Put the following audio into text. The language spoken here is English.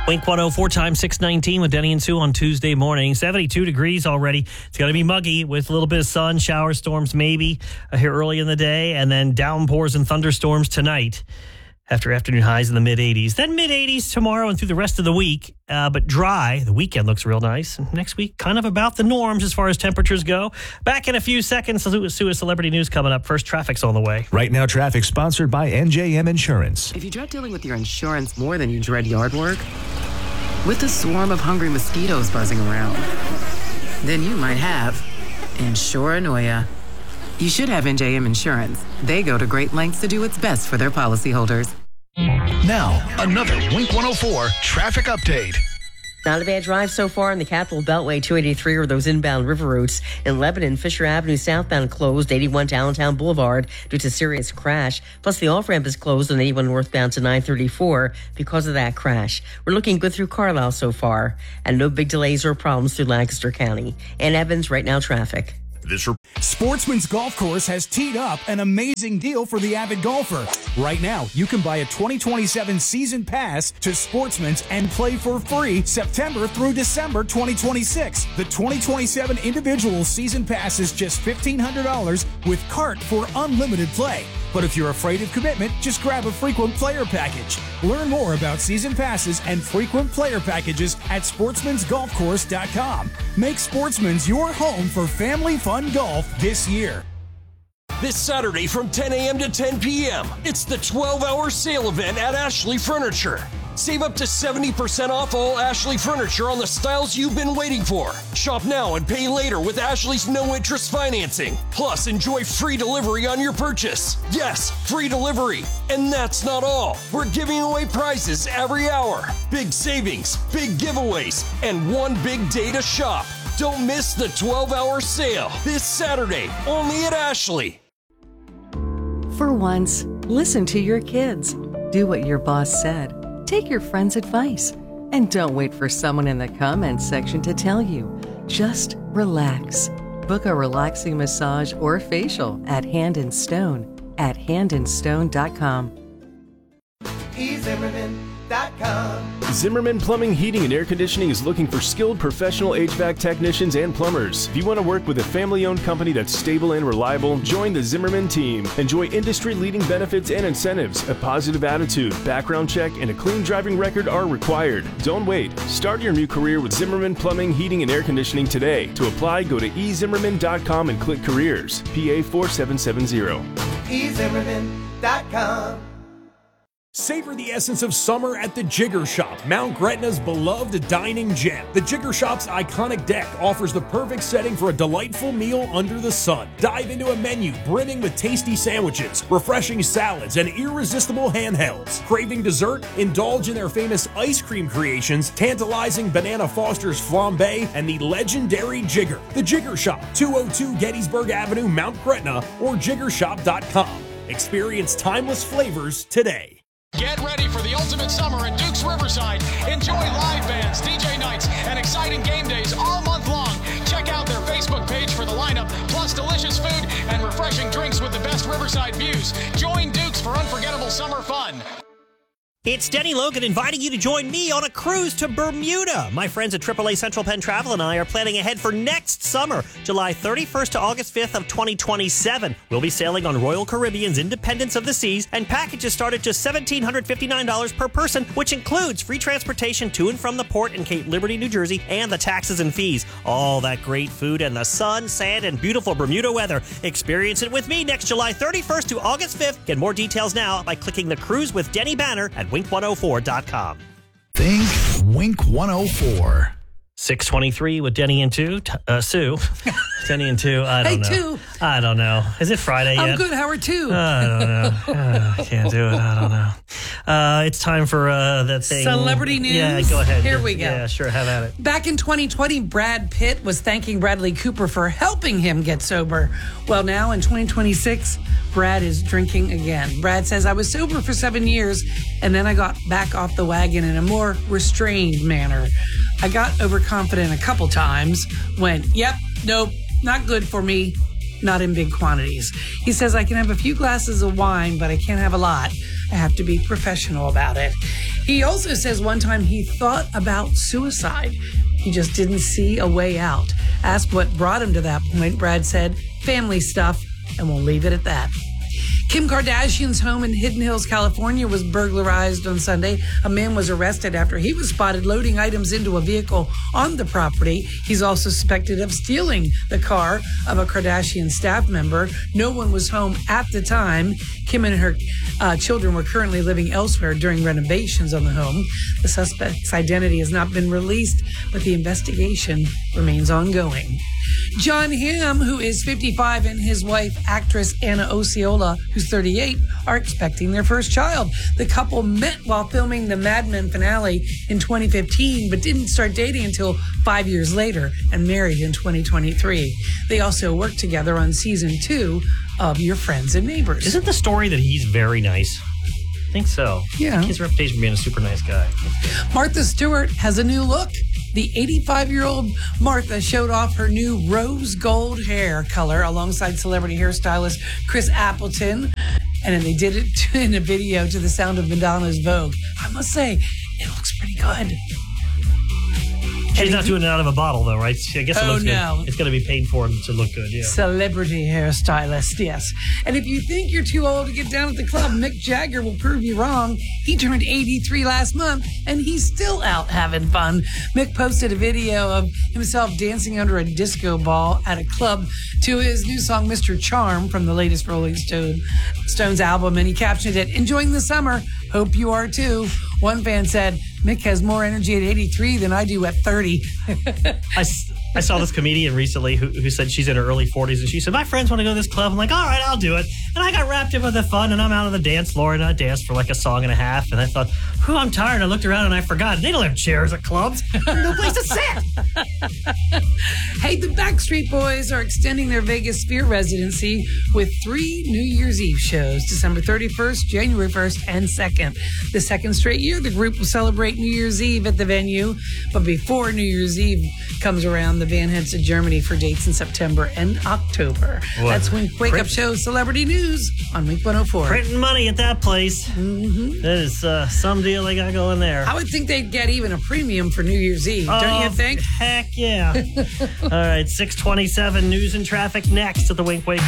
Wink 104 time 619 with Denny and Sue on Tuesday morning. 72 degrees already. It's going to be muggy with a little bit of sun, shower storms maybe here early in the day, and then downpours and thunderstorms tonight after afternoon highs in the mid-80s. Then mid-80s tomorrow and through the rest of the week, but dry. The weekend looks real nice. And next week, kind of about the norms as far as temperatures go. Back in a few seconds, Sue, celebrity news coming up. First, traffic's on the way. Right now, traffic sponsored by NJM Insurance. If you dread dealing with your insurance more than you dread yard work, with a swarm of hungry mosquitoes buzzing around, then you might have Insuranoia. You should have NJM Insurance. They go to great lengths to do what's best for their policyholders. Now, another Wink 104 traffic update. Not a bad drive so far in the Capital Beltway, 283 or those inbound river routes. In Lebanon, Fisher Avenue southbound closed, 81 Downtown Boulevard due to serious crash. Plus, the off-ramp is closed on 81 northbound to 934 because of that crash. We're looking good through Carlisle so far, and no big delays or problems through Lancaster County. And Evans, right now, traffic. Sportsman's Golf Course has teed up an amazing deal for the avid golfer. Right now, you can buy a 2027 season pass to Sportsman's and play for free September through December 2026. The 2027 individual season pass is just $1,500 with cart for unlimited play. But if you're afraid of commitment, just grab a frequent player package. Learn more about season passes and frequent player packages at sportsmansgolfcourse.com. Make Sportsman's your home for family fun golf this year. This Saturday from 10 a.m. to 10 p.m., it's the 12-hour sale event at Ashley Furniture. Save up to 70% off all Ashley Furniture on the styles you've been waiting for. Shop now and pay later with Ashley's no-interest financing. Plus, enjoy free delivery on your purchase. Yes, free delivery. And that's not all. We're giving away prizes every hour. Big savings, big giveaways, and one big day to shop. Don't miss the 12-hour sale this Saturday, only at Ashley. For once, listen to your kids. Do what your boss said. Take your friend's advice. And don't wait for someone in the comments section to tell you. Just relax. Book a relaxing massage or facial at Hand and Stone at handandstone.com. eZimmerman.com. Zimmerman Plumbing, Heating, and Air Conditioning is looking for skilled professional HVAC technicians and plumbers. If you want to work with a family-owned company that's stable and reliable, join the Zimmerman team. Enjoy industry-leading benefits and incentives. A positive attitude, background check, and a clean driving record are required. Don't wait. Start your new career with Zimmerman Plumbing, Heating, and Air Conditioning today. To apply, go to eZimmerman.com and click Careers. PA 4770. eZimmerman.com. Savor the essence of summer at the Jigger Shop, Mount Gretna's beloved dining gem. The Jigger Shop's iconic deck offers the perfect setting for a delightful meal under the sun. Dive into a menu brimming with tasty sandwiches, refreshing salads, and irresistible handhelds. Craving dessert? Indulge in their famous ice cream creations, tantalizing Banana Foster's flambe, and the legendary Jigger. The Jigger Shop, 202 Gettysburg Avenue, Mount Gretna, or jiggershop.com. Experience timeless flavors today. Get ready for the ultimate summer in Dukes Riverside. Enjoy live bands, DJ nights, and exciting game days all month long. Check out their Facebook page for the lineup, plus delicious food and refreshing drinks with the best Riverside views. Join Dukes for unforgettable summer fun. It's Denny Logan inviting you to join me on a cruise to Bermuda. My friends at AAA Central Penn Travel and I are planning ahead for next summer, July 31st to August 5th of 2027. We'll be sailing on Royal Caribbean's Independence of the Seas, and packages start at just $1,759 per person, which includes free transportation to and from the port in Cape Liberty, New Jersey, and the taxes and fees. All that great food and the sun, sand, and beautiful Bermuda weather. Experience it with me next July 31st to August 5th. Get more details now by clicking the Cruise with Denny banner at wink104.com. Think Wink 104. 623 with Denny and Sue. Denny and I don't know. Two. I don't know. Is it Friday yet? I'm good. How are two? I don't know. I can't do it. I don't know. It's time for that thing. Celebrity news? Yeah, go ahead. Here we go. Yeah, sure. Have at it. Back in 2020, Brad Pitt was thanking Bradley Cooper for helping him get sober. Well, now in 2026, Brad is drinking again. Brad says, I was sober for 7 years, and then I got back off the wagon in a more restrained manner. I got overconfident a couple times, went, yep, nope, not good for me. not in big quantities. He says, I can have a few glasses of wine, but I can't have a lot. I have to be professional about it. He also says one time he thought about suicide. He just didn't see a way out. Asked what brought him to that point, Brad said, family stuff, and we'll leave it at that. Kim Kardashian's home in Hidden Hills, California was burglarized on Sunday. A man was arrested after he was spotted loading items into a vehicle on the property. He's also suspected of stealing the car of a Kardashian staff member. No one was home at the time. Kim and her children were currently living elsewhere during renovations on the home. The suspect's identity has not been released, but the investigation remains ongoing. John Hamm, who is 55, and his wife, actress Anna Osceola, who's 38, are expecting their first child. The couple met while filming the Mad Men finale in 2015, but didn't start dating until 5 years later and married in 2023. They also worked together on season 2 of Your Friends and Neighbors. Isn't the story that he's very nice? I think so. Yeah. His reputation for being a super nice guy. Martha Stewart has a new look. The 85-year-old Martha showed off her new rose gold hair color alongside celebrity hairstylist Chris Appleton. And then they did it in a video to the sound of Madonna's Vogue. I must say, it looks pretty good. She's not doing it out of a bottle, though, right? I guess it looks good. No. It's going to be paid for to look good, yeah. Celebrity hairstylist, yes. And if you think you're too old to get down at the club, Mick Jagger will prove you wrong. He turned 83 last month, and he's still out having fun. Mick posted a video of himself dancing under a disco ball at a club to his new song, Mr. Charm, from the latest Rolling Stones album, and he captioned it, "Enjoying the summer. Hope you are too." One fan said, Mick has more energy at 83 than I do at 30. I saw this comedian recently who said she's in her early 40s, and she said, my friends want to go to this club. I'm like, all right, I'll do it. And I got wrapped in with the fun, and I'm out on the dance floor, and I danced for like a song and a half. And I thought, I'm tired. I looked around, and I forgot. They don't have chairs at clubs. There's no place to sit. Hey, the Backstreet Boys are extending their Vegas Sphere residency with 3 New Year's Eve shows, December 31st, January 1st, and 2nd. The second straight year, the group will celebrate New Year's Eve at the venue. But before New Year's Eve comes around, the band heads to Germany for dates in September and October. What? That's Wake Up Show Celebrity News on Wink 104. Printing money at that place. Mm-hmm. That is some deal they got going there. I would think they'd get even a premium for New Year's Eve, don't you think? Heck yeah. All right, 6:27 news and traffic next at the Wink Wake